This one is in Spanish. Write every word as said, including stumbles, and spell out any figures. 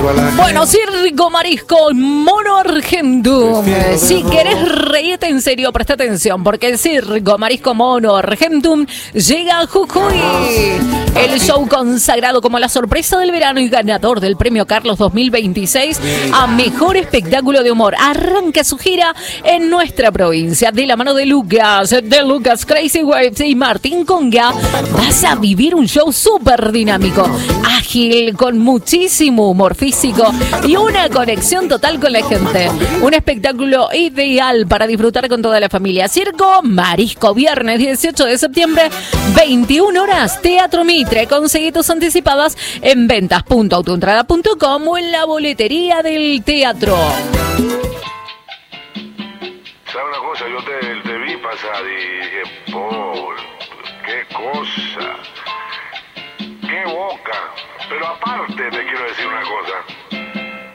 Bueno, Circo Marisco Mono Argentum. Si querés reírte en serio, presta atención, porque el Circo Marisco Mono Argentum llega a Jujuy. El show consagrado como la sorpresa del verano y ganador del Premio Carlos dos mil veintiséis a Mejor Espectáculo de Humor. Arranca su gira en nuestra provincia de la mano de Lucas, de Lucas Crazy Waves y Martín Conga. Vas a vivir un show súper dinámico, ágil, con muchísimo humor físico y una conexión total con la gente. Un espectáculo ideal para disfrutar con toda la familia. Circo Marisco, viernes dieciocho de septiembre, veintiuna horas, Teatro Mitre. Conseguí tus anticipadas en ventas punto autoentrada punto com o en la boletería del teatro. ¿Sabes una cosa? Yo te, te vi pasar y dije, Paul, qué cosa, qué boca. Pero aparte te quiero decir una cosa.